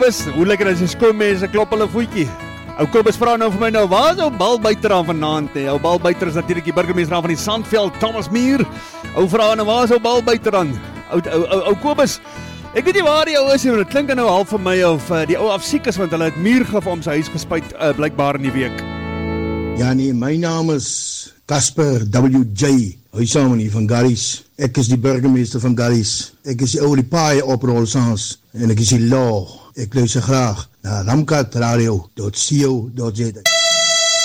Kobus, hoe lekker as jy skoolmense klop hulle voetjie. Ou Kobus vra nou vir my nou, waar is ou balbuiter aan vanaand? Ou balbuiter is natuurlik die burgemeester van die Sandveld, Thomas Muir. Ou vra nou, waar is ou balbuiter aan? Ou Kobus, ek weet nie waar die ou is nie, want dit klink nou half vir my of die ou afsiek is, want hulle het muurgif om sy huis gespuit, blykbaar in die week. Ja nee, my naam is Casper W.J. Huisamani van Garries. Ek is die burgemeester van Garries. Ek is die ou die paai oprol saans en ek is die law. Ek luister graag na ramkatradio.co.za.